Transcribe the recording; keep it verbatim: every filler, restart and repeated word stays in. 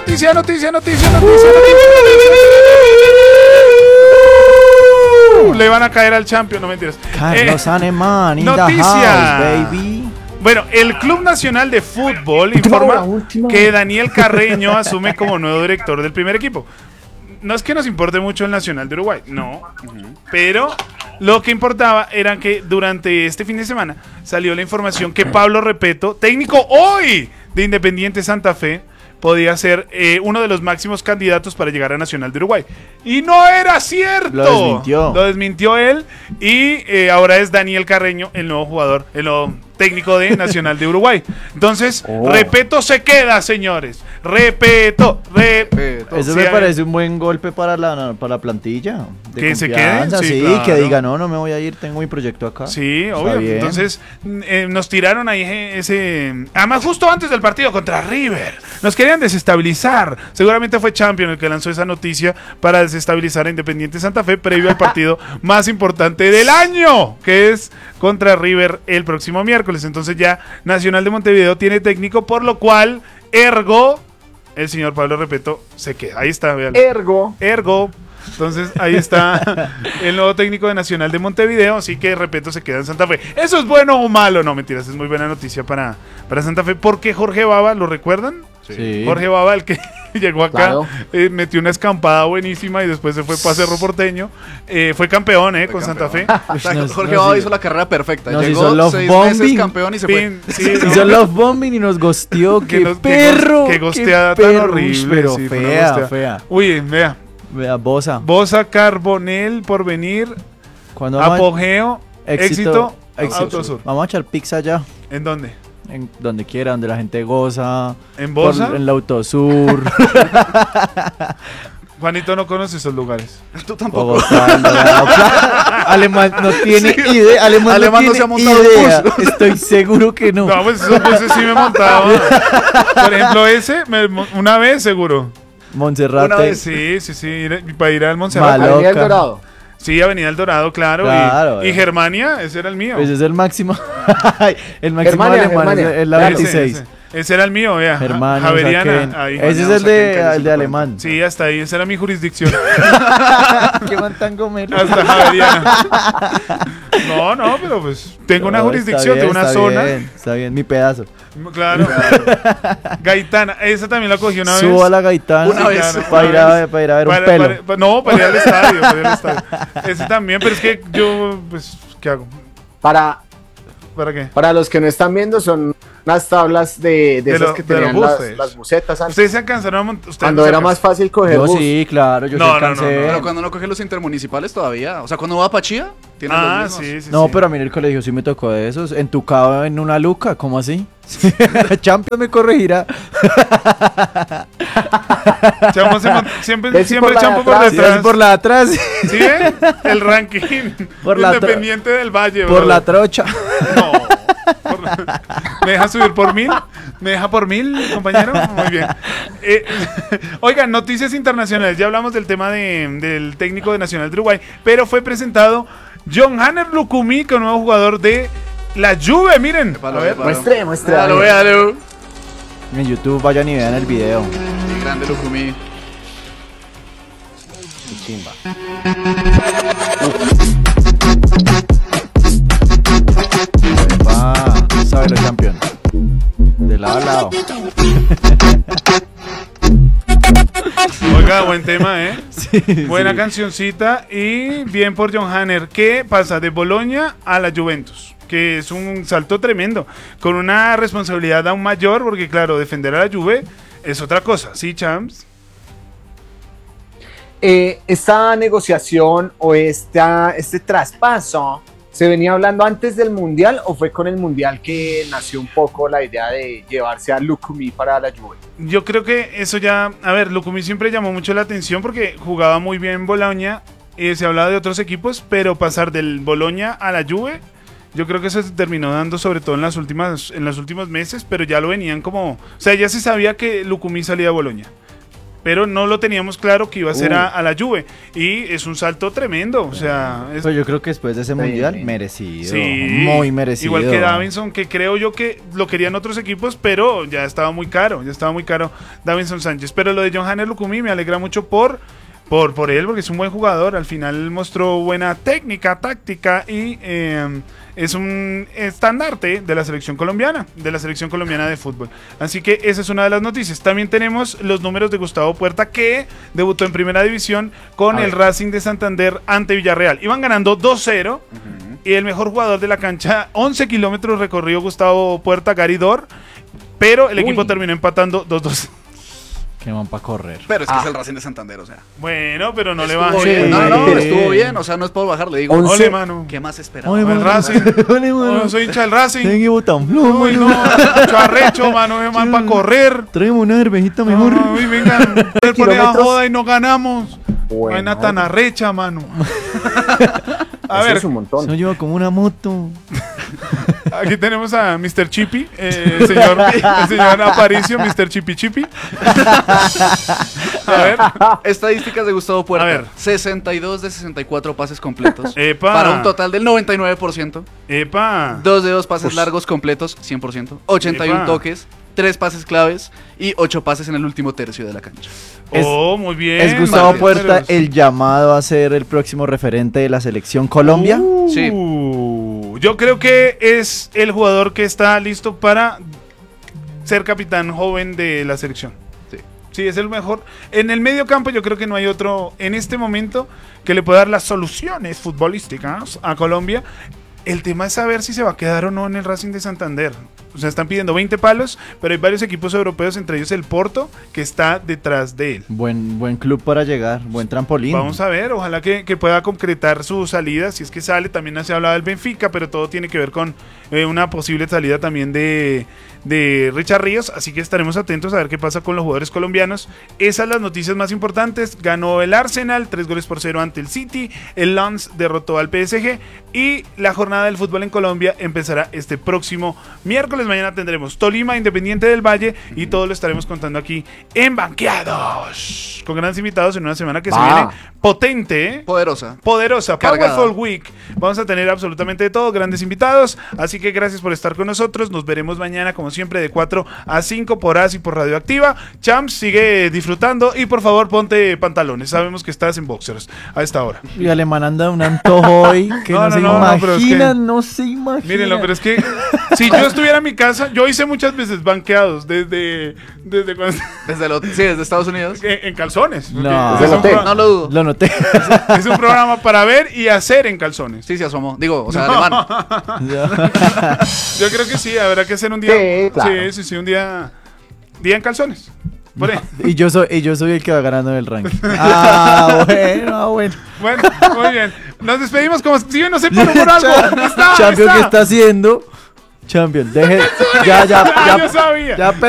noticia, noticia, noticia, noticia, noticia. Le van a caer al Champions, no mentiras. Carlos Eh, Anemán, in noticia. the house, baby. Bueno, el Club Nacional de Fútbol informa que Daniel Carreño asume como nuevo director del primer equipo. No es que nos importe mucho el Nacional de Uruguay, no. Pero lo que importaba era que durante este fin de semana salió la información que Pablo Repeto, técnico hoy de Independiente Santa Fe, podía ser eh, uno de los máximos candidatos para llegar a Nacional de Uruguay. Y no era cierto. Lo desmintió. Lo desmintió él. Y eh, ahora es Daniel Carreño, el nuevo jugador, el nuevo técnico de Nacional de Uruguay. Entonces, Oh. Repeto se queda, señores. Repeto, repeto. Eso Sí, me a- parece un buen golpe para la, para la plantilla. de ¿Que se confianza, quede? Sí, Sí, claro. que diga, no, no me voy a ir, tengo mi proyecto acá. Sí, Está obvio. bien. Entonces, eh, nos tiraron ahí ese... Además, justo antes del partido contra River. Nos querían desestabilizar. Seguramente fue Champion el que lanzó esa noticia para desestabilizar a Independiente Santa Fe previo al partido más importante del año, que es contra River el próximo miércoles. Entonces ya Nacional de Montevideo tiene técnico, por lo cual, ergo, el señor Pablo Repeto se queda. Ahí está, véalo. Ergo. Ergo. Entonces ahí está el nuevo técnico de Nacional de Montevideo, así que Repeto se queda en Santa Fe. ¿Eso es bueno o malo? No, mentiras, es muy buena noticia para, para Santa Fe, porque Jorge Baba, ¿lo recuerdan? Sí. Jorge Baba, el que llegó acá, Claro. eh, metió una escampada buenísima y después se fue para Cerro Porteño. Eh, fue campeón eh, Fue con campeón. Santa Fe. O sea, Nos- Jorge nos Baba hizo- hizo la carrera perfecta. nos Llegó hizo love seis bombing. meses campeón y se fue. Pin- sí, no, Hizo love bombing y nos gosteó. que ¡Qué nos- que perro! gos- Qué gosteada qué tan perro. horrible. Pero sí, fue una fea, gosteada. fea. Uy, vea. Vea, Bosa. Bosa, Carbonel, Porvenir, Cuando vamos, Apogeo, éxito, éxito. Autosur. Vamos a echar pizza allá. ¿En dónde? En donde quiera, donde la gente goza. ¿En Por- Bosa? en la Autosur. Juanito no conoce esos lugares. Tú tampoco. Bogotá, el Dorado. Alemán no tiene Sí. idea. Alemán, Alemán no, no se ha tiene montado un idea. bus. Estoy seguro que no. No, pues esos buses sí me montaba. Por ejemplo, ese, me- una vez seguro. Monserrate. Una vez. Sí, sí, sí, ir- para ir al Montserrat. Malo. Avenida El Loca. Dorado. Sí, Avenida El Dorado, claro. Claro, y, y eh. Germania, ese era el mío. Ese es el máximo. el máximo Germania, alemán Germania. es- es la Claro. veintiséis. Ese, ese. Ese era el mío, vea. Germania, Javeriana. Usaquén. Ahí. Ese es el Usaquén, de, casi el de alemán. Sí, hasta ahí. Esa era mi jurisdicción. Qué man tan gomelo. Hasta Javeriana. No, no, pero pues tengo una No, jurisdicción, está bien, tengo una está zona. bien, está bien, mi pedazo. Claro. Gaitana, esa también la cogí una vez. Subo a la gaitana Una vez. Claro, para, ir una a, vez. para ir a ver Para- un pelo. para- pa- no, para ir al estadio, para ir al estadio. Ese también, pero es que yo, pues, ¿qué hago? Para, ¿Para qué? para los que no están viendo, son unas tablas de, de, De esas lo- que de los tenían las, buses. las bucetas antes. Ustedes se alcanzaron a montar. Cuando era más fácil coger Yo bus. sí, claro, yo No, sí no, no, alcancé. no, Pero cuando uno coge los intermunicipales todavía. O sea, cuando va a Pachía, tiene Ah, los mismos. sí, sí. No, sí. pero a mí en el colegio sí me tocó de esos. Entucado en una luca, ¿cómo así? Champions me corregirá. Chamo se mont- siempre, Ese siempre por la de Champo por atrás, Sí, detrás. así por la atrás, ¿Sí ven? El ranking Por la tro- independiente del Valle. por la brother. trocha. No. Por la- ¿Me deja subir por mil? ¿Me deja por mil, compañero? Muy bien. Eh, oigan, noticias internacionales. Ya hablamos del tema de- del técnico de Nacional de Uruguay, pero fue presentado John Hanner Lucumí, que es un nuevo jugador de la Juve. Miren. Épalo, A ver. épalo. Muestre, muestre. Véalo, véalo. En YouTube vayan y vean el video. Sí, grande Lucumí. Chimba. Va, sabe lo campeón. De lado a lado. Oiga, buen tema, ¿eh? Sí, Buena sí. cancioncita y bien por John Hanner. ¿Qué pasa? De Boloña a la Juventus, que es un salto tremendo, con una responsabilidad aún mayor, porque claro, defender a la Juve es otra cosa, ¿sí, Champs? Eh, esta negociación o esta, este traspaso, ¿se venía hablando antes del Mundial o fue con el Mundial que nació un poco la idea de llevarse a Lucumí para la Juve? Yo creo que eso ya, a ver, Lucumí siempre llamó mucho la atención porque jugaba muy bien en Boloña, eh, se hablaba de otros equipos, pero pasar del Boloña a la Juve, yo creo que eso se terminó dando sobre todo en las últimas, en los últimos meses, pero ya lo venían como, o sea, ya se sabía que Lucumí salía de Boloña. pero no lo teníamos claro que iba a ser a, a la Juve. Y es un salto tremendo, o sea... Es, Pues yo creo que después de ese Sí. mundial, merecido. sí, Muy merecido. igual que Davinson, que creo yo que lo querían otros equipos, pero ya estaba muy caro, ya estaba muy caro Davinson Sánchez. Pero lo de Johannes Lukumi me alegra mucho por... Por, por él, porque es un buen jugador. Al final mostró buena técnica, táctica y eh, es un estandarte de la selección colombiana, de la selección colombiana de fútbol. Así que esa es una de las noticias. También tenemos los números de Gustavo Puerta, que debutó en primera división con A el ver. Racing de Santander ante Villarreal. Iban ganando dos cero y el mejor jugador de la cancha, once kilómetros recorrió Gustavo Puerta, Garidor, pero el equipo Uy. terminó empatando dos dos. Que van para correr. Pero es que Ah. es el Racing de Santander, o sea. Bueno, pero no le Estuvo va bien. Sí. No, no, no, Sí. estuvo bien. O sea, no es por bajar, le digo. Once. Ole, mano. ¿Qué más esperaba? Ole, El mano. Racing. Ole, mano. No, soy hincha del Racing. Tengo botón. No, Uy, mano. no, mucho arrecho, mano, es mal para correr. Tráeme una cervejita mejor. Uy, venga, el pone a kilómetros. joda y no ganamos. Bueno. Vaina tan arrecha, mano. A Eso ver, es un montón. Eso lleva como una moto. aquí tenemos a mister Chippy, eh, el, señor, el señor Aparicio, mister Chippy Chippy. A ver, Estadísticas de Gustavo Puerta. A ver. sesenta y dos de sesenta y cuatro pases completos. Epa. Para un total del noventa y nueve por ciento. epa. Dos de dos pases Uf. largos completos, cien por ciento. ochenta y uno Epa. toques, tres pases claves y ocho pases en el último tercio de la cancha. Es- Oh, muy bien. ¿Es Gustavo vale, Puerta números. el llamado a ser el próximo referente de la selección Colombia? Uh, Sí. Yo creo que es el jugador que está listo para ser capitán joven de la selección. Sí. Sí, es el mejor. En el medio campo yo creo que no hay otro en este momento que le pueda dar las soluciones futbolísticas a Colombia. El tema es saber si se va a quedar o no en el Racing de Santander. O sea, están pidiendo veinte palos, pero hay varios equipos europeos, entre ellos el Porto, que está detrás de él. Buen, buen club para llegar, buen trampolín. Vamos a ver, ojalá que, que pueda concretar su salida, si es que sale. También se ha hablado del Benfica, pero todo tiene que ver con eh, una posible salida también de, de Richard Ríos, así que estaremos atentos a ver qué pasa con los jugadores colombianos. Esas son las noticias más importantes. Ganó el Arsenal, tres goles por cero ante el City, el Lens derrotó al P S G y la jornada del fútbol en Colombia empezará este próximo miércoles. Mañana tendremos Tolima, Independiente del Valle y todo lo estaremos contando aquí en Banqueados, con grandes invitados en una semana que se Va. viene potente, ¿eh? Poderosa. Poderosa, Cargada. Powerful Week. Vamos a tener absolutamente de todo, grandes invitados. Así que gracias por estar con nosotros. Nos veremos mañana, como siempre, de cuatro a cinco por A S I por Radioactiva. Champs, sigue disfrutando y por favor ponte pantalones. Sabemos que estás en boxers a esta hora. Y Alemán anda un antojo hoy que No, no, no, se no, no, pero es que- imaginan, no se imaginan. Mírenlo, pero es que si yo estuviera en mi casa, yo hice muchas veces banqueados desde, desde cuando Desde, lo- sí, desde Estados Unidos. en, en calzones. No. Porque Desde el es, un hotel. pro- No lo dudo. Lo noté. es un programa para ver y hacer en calzones. Sí, se asomó. Digo, o sea, alemán. Yo creo que sí, habrá que hacer un día. Sí, claro. sí, sí, sí, un día. Día en calzones. Por ahí. y yo soy y yo soy el que va ganando el ranking. Ah, bueno, ah, bueno. Bueno, muy bien. Nos despedimos como si yo no sé por por algo. Está, Champion, está. ¿qué está haciendo? Champion, deje. Ya, ya, Ah, ya. yo sabía. Ya